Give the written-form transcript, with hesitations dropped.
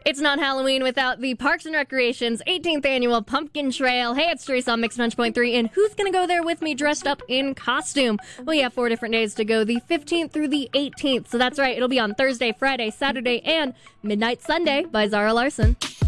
It's not Halloween without the Parks and Recreation's 18th annual Pumpkin Trail. Hey, it's Teresa on Mix 9.3, and who's going to go there with me dressed up in costume? Well, you have 4 different days to go, the 15th through the 18th. So that's right, it'll be on Thursday, Friday, Saturday, and Midnight Sunday by Zara Larson.